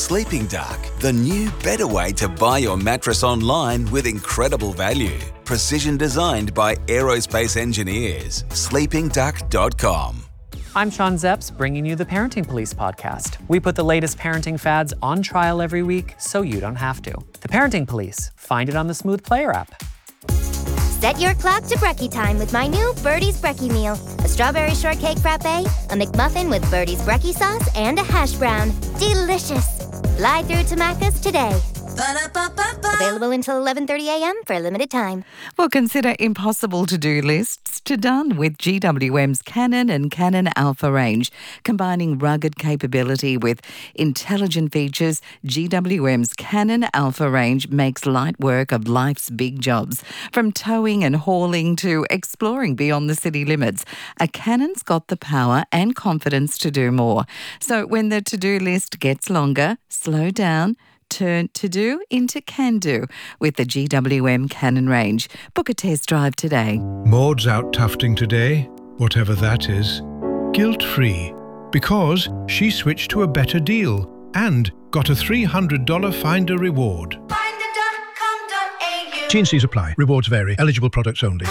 Sleeping Duck, the new, better way to buy your mattress online with incredible value. Precision designed by aerospace engineers. sleepingduck.com. I'm Sean Zepps, bringing you the Parenting Police podcast. We put the latest parenting fads on trial every week so you don't have to. The Parenting Police. Find it on the Smooth Player app. Set your clock to brekkie time with my new Birdie's Brekkie meal. A strawberry shortcake frappe, a McMuffin with Birdie's Brekkie sauce, and a hash brown. Delicious. Fly through to Macca's today. Available until 11:30 a.m. for a limited time. Well, consider impossible to-do lists to done with GWM's Canon and Canon Alpha range. Combining rugged capability with intelligent features, GWM's Canon Alpha range makes light work of life's big jobs. From towing and hauling to exploring beyond the city limits, a Canon's got the power and confidence to do more. So when the to-do list gets longer, slow down, turn to-do into can-do with the GWM Canon range. Book a test drive today. Maud's out tufting today, whatever that is, guilt-free, because she switched to a better deal and got a $300 Finder reward. Finder.com.au. T&Cs apply. Rewards vary. Eligible products only.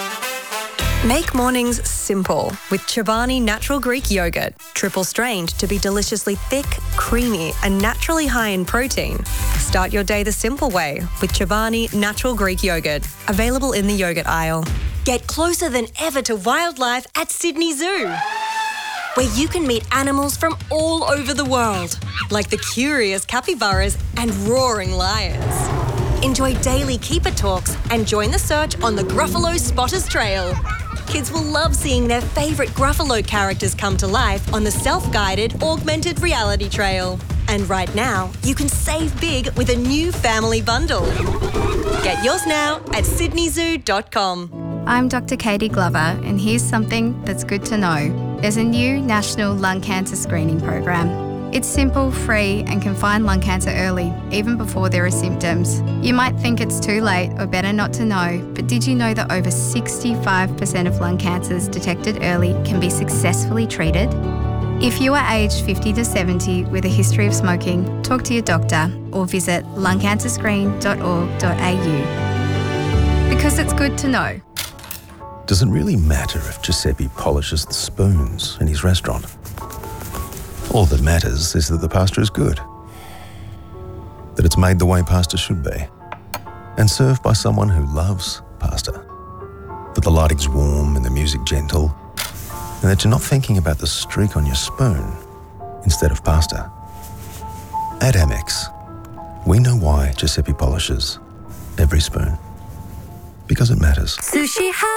Make mornings simple with Chobani Natural Greek Yogurt. Triple strained to be deliciously thick, creamy and naturally high in protein. Start your day the simple way with Chobani Natural Greek Yogurt. Available in the yogurt aisle. Get closer than ever to wildlife at Sydney Zoo, where you can meet animals from all over the world, like the curious capybaras and roaring lions. Enjoy daily keeper talks and join the search on the Gruffalo Spotters Trail. Kids will love seeing their favourite Gruffalo characters come to life on the self-guided augmented reality trail. And right now, you can save big with a new family bundle. Get yours now at sydneyzoo.com. I'm Dr. Katie Glover, and here's something that's good to know. There's a new national lung cancer screening program. It's simple, free, and can find lung cancer early, even before there are symptoms. You might think it's too late or better not to know, but did you know that over 65% of lung cancers detected early can be successfully treated? If you are aged 50 to 70 with a history of smoking, talk to your doctor or visit lungcancerscreen.org.au. Because it's good to know. Does it really matter if Giuseppe polishes the spoons in his restaurant? All that matters is that the pasta is good, that it's made the way pasta should be, and served by someone who loves pasta, that the lighting's warm and the music gentle, and that you're not thinking about the streak on your spoon instead of pasta. At Amex, we know why Giuseppe polishes every spoon. Because it matters. Sushi Hut.